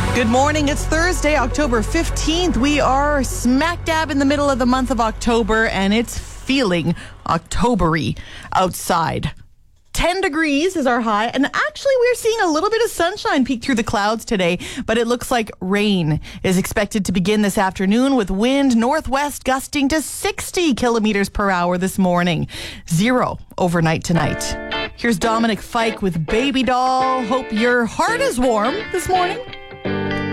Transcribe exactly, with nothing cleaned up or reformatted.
Good morning. It's Thursday, October fifteenth. We are smack dab in the middle of the month of October, and it's feeling October-y outside. ten degrees is our high, and actually we're seeing a little bit of sunshine peek through the clouds today, but it looks like rain is expected to begin this afternoon with wind northwest gusting to sixty kilometers per hour this morning. Zero overnight tonight. Here's Dominic Fike with Baby Doll. Hope your heart is warm this morning.